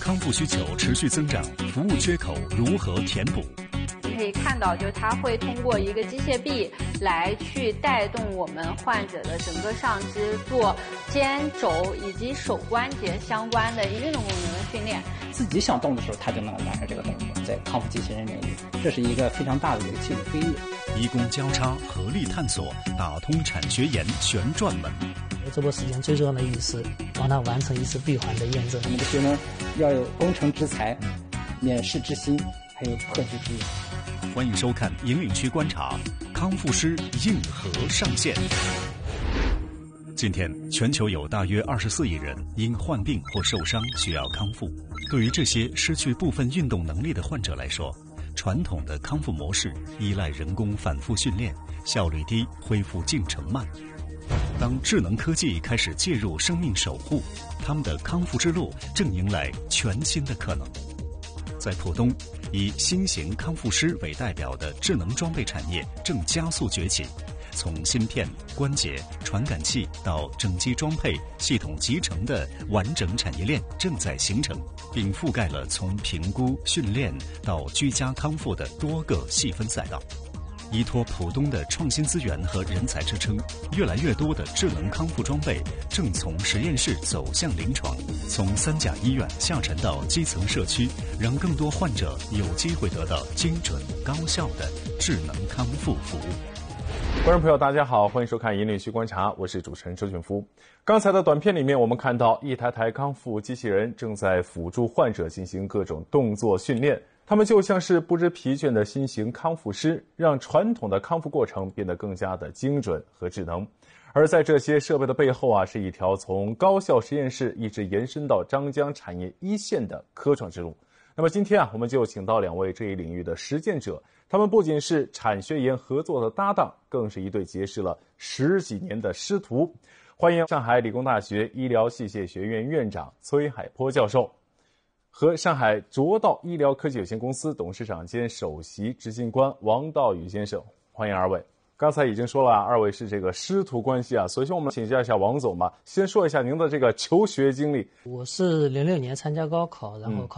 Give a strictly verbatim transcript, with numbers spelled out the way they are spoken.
康复需求持续增长，服务缺口如何填补？ 你可以看到，就是它会通过一个机械臂来去带动我们患者的整个上肢做肩肘以及手关节相关的运动功能的训练。 自己想动的时候，它就能完成这个动作。在康复机器人领域，这是一个非常大的一个技术飞跃。 移弓交叉，合力探索，打通产学研旋转门。 这波时间最重要的意义是帮他完成一次闭环的验证。 我们的学生要有工程之才、免试之心，还有破局之勇。 欢迎收看引领区观察，康复师硬核上线。今天，全球有大约二十四亿人因患病或受伤需要康复。对于这些失去部分运动能力的患者来说，传统的康复模式依赖人工反复训练，效率低，恢复进程慢。当智能科技开始介入生命守护，他们的康复之路正迎来全新的可能。在浦东，以新型康复师为代表的智能装备产业正加速崛起，从芯片、关节、传感器到整机装配、系统集成的完整产业链正在形成，并覆盖了从评估、训练到居家康复的多个细分赛道。依托浦东的创新资源和人才支撑，越来越多的智能康复装备正从实验室走向临床，从三甲医院下沉到基层社区，让更多患者有机会得到精准高效的智能康复服务。 观众朋友大家好，欢迎收看引领区观察，我是主持人周俊夫。刚才的短片里面，我们看到一台台康复机器人正在辅助患者进行各种动作训练，他们就像是不知疲倦的新型康复师，让传统的康复过程变得更加的精准和智能。而在这些设备的背后啊，是一条从高校实验室一直延伸到张江产业一线的科创之路。那么今天啊，我们就请到两位这一领域的实践者，他们不仅是产学研合作的搭档，更是一对结识了十几年的师徒。欢迎上海理工大学医疗器械学院院长崔海波教授和上海卓道医疗科技有限公司董事长兼首席执行官王道宇先生，欢迎二位。刚才已经说了啊，二位是这个师徒关系啊，所以我们请教一下王总吧，先说一下您的这个求学经历。 我是零六年参加高考，然后考